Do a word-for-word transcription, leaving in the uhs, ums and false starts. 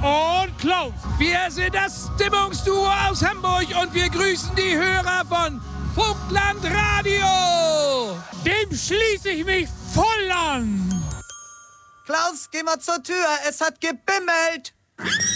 und Klaus. Wir sind das Stimmungsduo aus Hamburg und wir grüßen die Hörer von Funkland Radio. Dem schließe ich mich voll an. Klaus, geh mal zur Tür, es hat gebimmelt.